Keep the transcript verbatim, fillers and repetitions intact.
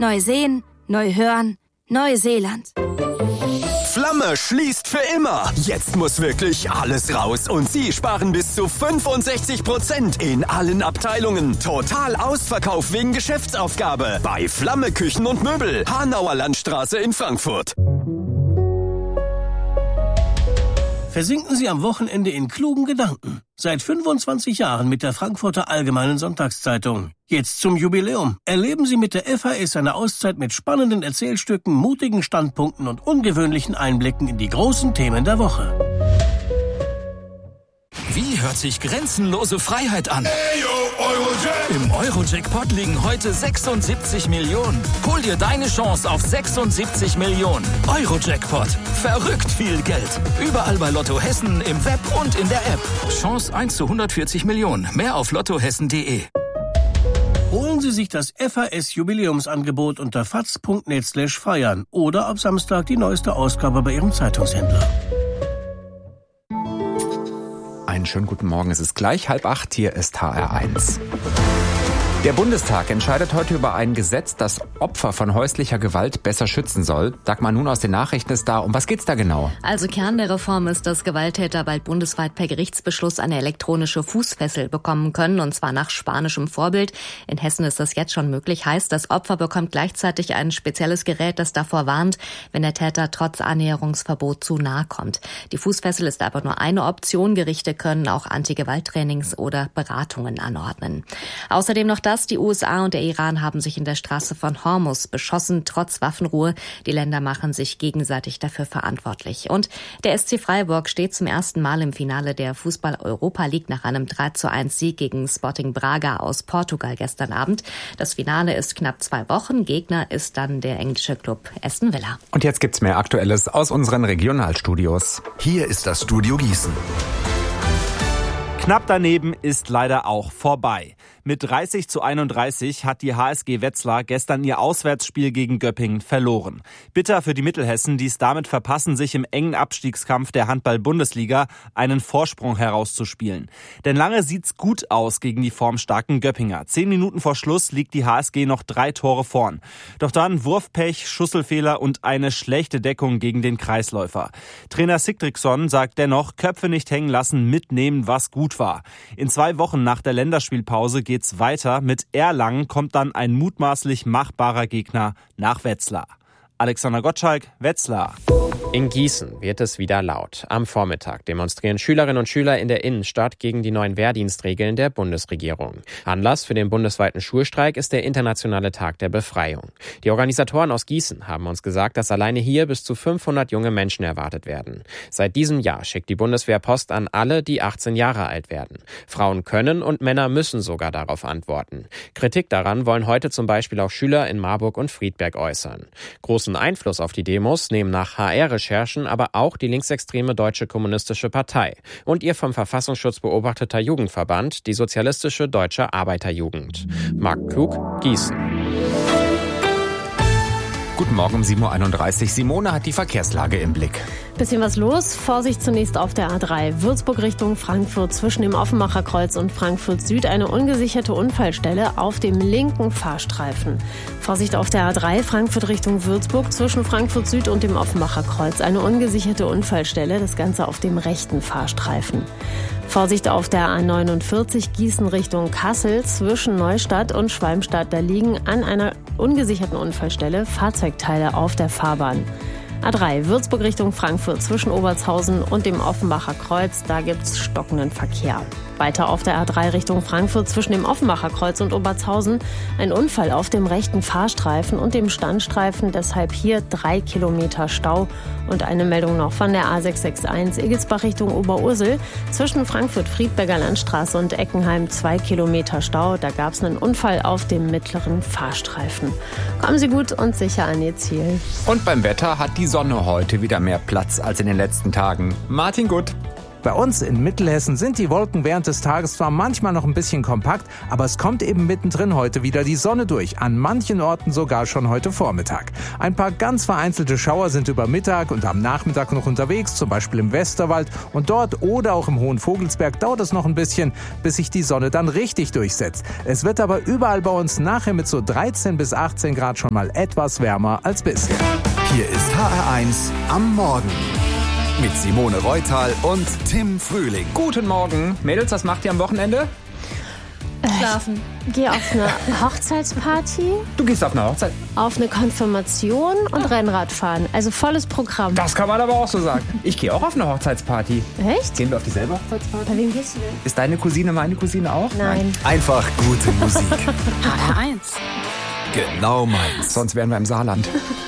neu sehen, neu hören, Neuseeland. Flamme schließt für immer. Jetzt muss wirklich alles raus und Sie sparen bis zu fünfundsechzig Prozent in allen Abteilungen. Total Ausverkauf wegen Geschäftsaufgabe bei Flamme Küchen und Möbel, Hanauer Landstraße in Frankfurt. Versinken Sie am Wochenende in klugen Gedanken. Seit fünfundzwanzig Jahren mit der Frankfurter Allgemeinen Sonntagszeitung. Jetzt zum Jubiläum. Erleben Sie mit der F A S eine Auszeit mit spannenden Erzählstücken, mutigen Standpunkten und ungewöhnlichen Einblicken in die großen Themen der Woche. Wie hört sich grenzenlose Freiheit an? Im Euro-Jackpot liegen heute sechsundsiebzig Millionen. Hol dir deine Chance auf sechsundsiebzig Millionen. Euro-Jackpot. Verrückt viel Geld. Überall bei Lotto Hessen, im Web und in der App. Chance eins zu hundertvierzig Millionen. Mehr auf lottohessen punkt de. Holen Sie sich das F A S-Jubiläumsangebot unter faz punkt net slash feiern oder ab Samstag die neueste Ausgabe bei Ihrem Zeitungshändler. Einen schönen guten Morgen, es ist gleich halb acht, hier ist H R eins. Der Bundestag entscheidet heute über ein Gesetz, das Opfer von häuslicher Gewalt besser schützen soll. Dagmar, nun aus den Nachrichten ist da. Um was geht's da genau? Also Kern der Reform ist, dass Gewalttäter bald bundesweit per Gerichtsbeschluss eine elektronische Fußfessel bekommen können, und zwar nach spanischem Vorbild. In Hessen ist das jetzt schon möglich. Heißt, das Opfer bekommt gleichzeitig ein spezielles Gerät, das davor warnt, wenn der Täter trotz Annäherungsverbot zu nahe kommt. Die Fußfessel ist aber nur eine Option. Gerichte können auch Anti-Gewalt-Trainings oder Beratungen anordnen. Außerdem noch das: Die U S A und der Iran haben sich in der Straße von Hormuz beschossen, trotz Waffenruhe. Die Länder machen sich gegenseitig dafür verantwortlich. Und der S C Freiburg steht zum ersten Mal im Finale der Fußball-Europa League nach einem drei zu eins Sieg gegen Sporting Braga aus Portugal gestern Abend. Das Finale ist knapp zwei Wochen. Gegner ist dann der englische Club Aston Villa. Und jetzt gibt's mehr Aktuelles aus unseren Regionalstudios. Hier ist das Studio Gießen. Knapp daneben ist leider auch vorbei. Mit dreißig zu einunddreißig hat die H S G Wetzlar gestern ihr Auswärtsspiel gegen Göppingen verloren. Bitter für die Mittelhessen, die es damit verpassen, sich im engen Abstiegskampf der Handball-Bundesliga einen Vorsprung herauszuspielen. Denn lange sieht's gut aus gegen die formstarken Göppinger. Zehn Minuten vor Schluss liegt die H S G noch drei Tore vorn. Doch dann Wurfpech, Schusselfehler und eine schlechte Deckung gegen den Kreisläufer. Trainer Sigtriksson sagt dennoch, Köpfe nicht hängen lassen, mitnehmen, was gut war. In zwei Wochen nach der Länderspielpause geht's weiter. Mit Erlangen kommt dann ein mutmaßlich machbarer Gegner nach Wetzlar. Alexander Gottschalk, Wetzlar. In Gießen wird es wieder laut. Am Vormittag demonstrieren Schülerinnen und Schüler in der Innenstadt gegen die neuen Wehrdienstregeln der Bundesregierung. Anlass für den bundesweiten Schulstreik ist der Internationale Tag der Befreiung. Die Organisatoren aus Gießen haben uns gesagt, dass alleine hier bis zu fünfhundert junge Menschen erwartet werden. Seit diesem Jahr schickt die Bundeswehr Post an alle, die achtzehn Jahre alt werden. Frauen können und Männer müssen sogar darauf antworten. Kritik daran wollen heute zum Beispiel auch Schüler in Marburg und Friedberg äußern. Großen Einfluss auf die Demos nehmen nach H R-Recherchen aber auch die linksextreme Deutsche Kommunistische Partei und ihr vom Verfassungsschutz beobachteter Jugendverband, die Sozialistische Deutsche Arbeiterjugend. Marc Klug, Gießen. Guten Morgen um sieben Uhr einunddreißig. Simone hat die Verkehrslage im Blick. Bisschen was los. Vorsicht zunächst auf der A drei. Würzburg Richtung Frankfurt zwischen dem Offenbacher Kreuz und Frankfurt Süd. Eine ungesicherte Unfallstelle auf dem linken Fahrstreifen. Vorsicht auf der A drei. Frankfurt Richtung Würzburg zwischen Frankfurt Süd und dem Offenbacher Kreuz. Eine ungesicherte Unfallstelle. Das Ganze auf dem rechten Fahrstreifen. Vorsicht auf der A neunundvierzig Gießen Richtung Kassel zwischen Neustadt und Schwalmstadt. Da liegen an einer ungesicherten Unfallstelle Fahrzeugteile auf der Fahrbahn. A drei Würzburg Richtung Frankfurt zwischen Obertshausen und dem Offenbacher Kreuz. Da gibt's stockenden Verkehr. Weiter auf der A drei Richtung Frankfurt zwischen dem Offenbacher Kreuz und Obertshausen ein Unfall auf dem rechten Fahrstreifen und dem Standstreifen. Deshalb hier drei Kilometer Stau. Und eine Meldung noch von der A sechs sechs eins Egelsbach Richtung Oberursel. Zwischen Frankfurt-Friedberger Landstraße und Eckenheim zwei Kilometer Stau. Da gab es einen Unfall auf dem mittleren Fahrstreifen. Kommen Sie gut und sicher an Ihr Ziel. Und beim Wetter hat die Sonne heute wieder mehr Platz als in den letzten Tagen. Martin Gutt. Bei uns in Mittelhessen sind die Wolken während des Tages zwar manchmal noch ein bisschen kompakt, aber es kommt eben mittendrin heute wieder die Sonne durch. An manchen Orten sogar schon heute Vormittag. Ein paar ganz vereinzelte Schauer sind über Mittag und am Nachmittag noch unterwegs, zum Beispiel im Westerwald. Und dort oder auch im Hohen Vogelsberg dauert es noch ein bisschen, bis sich die Sonne dann richtig durchsetzt. Es wird aber überall bei uns nachher mit so dreizehn bis achtzehn Grad schon mal etwas wärmer als bisher. Hier ist H R eins am Morgen. Mit Simone Reutal und Tim Frühling. Guten Morgen. Mädels, was macht ihr am Wochenende? Schlafen. Ich gehe auf eine Hochzeitsparty, Du gehst auf eine Hochzeit. auf eine Konfirmation und Rennradfahren. Also volles Programm. Das kann man aber auch so sagen. Ich gehe auch auf eine Hochzeitsparty. Echt? Gehen wir auf dieselbe Hochzeitsparty? Bei wem gehst du denn? Ist deine Cousine meine Cousine auch? Nein. Einfach gute Musik. H R eins. Genau meins. Sonst wären wir im Saarland.